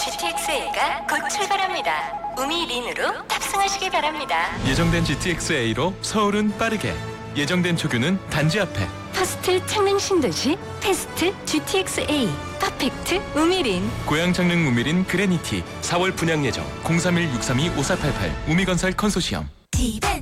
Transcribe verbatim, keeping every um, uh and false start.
지티엑스에이가 곧 출발합니다. 우미린으로 탑승하시기 바랍니다. 예정된 지티엑스에이로 서울은 빠르게, 예정된 초규는 단지 앞에. 퍼스트 창릉 신도시 테스트 지티엑스에이 퍼펙트 우미린. 고양 창릉 우미린 그레니티 사월 분양 예정. 공삼일 육삼이 오사팔팔 우미건설 컨소시엄.